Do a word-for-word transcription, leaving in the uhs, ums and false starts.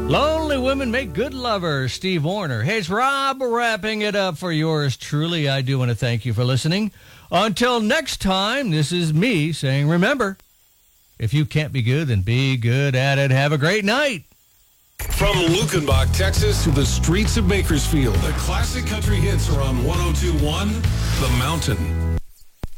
Lonely women make good lovers, Steve Wariner. Hey, it's Rob wrapping it up for yours truly. I do want to thank you for listening. Until next time, this is me saying, remember, if you can't be good, then be good at it. Have a great night. From Lukenbach, Texas, to the streets of Bakersfield, the classic country hits are on one oh two point one The Mountain.